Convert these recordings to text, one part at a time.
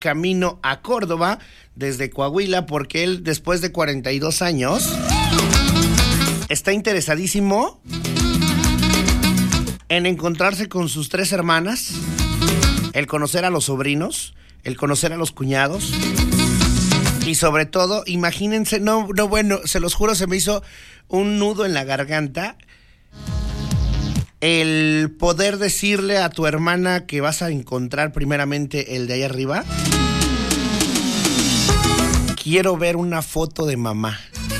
camino a Córdoba desde Coahuila porque él, después de 42 años, está interesadísimo en encontrarse con sus 3 hermanas, el conocer a los sobrinos, el conocer a los cuñados y sobre todo, imagínense, bueno, se los juro, se me hizo un nudo en la garganta el poder decirle a tu hermana que vas a encontrar primeramente el de ahí arriba. Quiero ver una foto de mamá.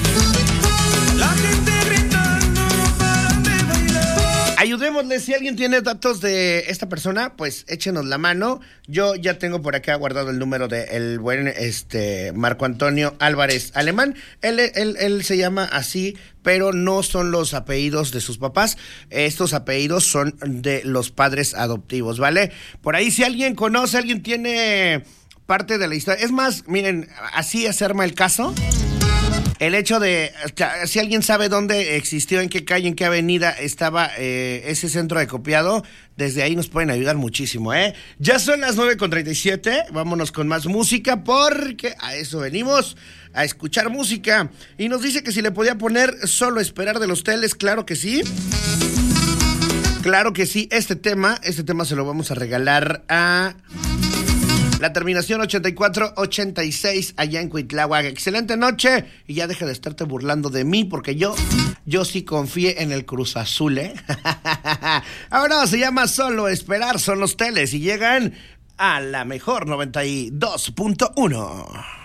Ayudémosle, si alguien tiene datos de esta persona, pues échenos la mano. Yo ya tengo por acá guardado el número de el buen Marco Antonio Álvarez Alemán. Él se llama así, pero no son los apellidos de sus papás. Estos apellidos son de los padres adoptivos, ¿vale? Por ahí, si alguien conoce, alguien tiene parte de la historia. Es más, miren, así se arma el caso. El hecho de, si alguien sabe dónde existió, en qué calle, en qué avenida estaba ese centro de copiado, desde ahí nos pueden ayudar muchísimo, ¿eh? Ya son las 9:37, vámonos con más música, porque a eso venimos, a escuchar música. Y nos dice que si le podía poner Solo Esperar de Los Teles, claro que sí. Claro que sí, este tema se lo vamos a regalar a la terminación 8486 allá en Cuitláhuac. Excelente noche y ya deja de estarte burlando de mí porque yo sí confié en el Cruz Azul, ¿eh? Ahora se llama Solo Esperar, son Los Teles y llegan a la mejor 92.1.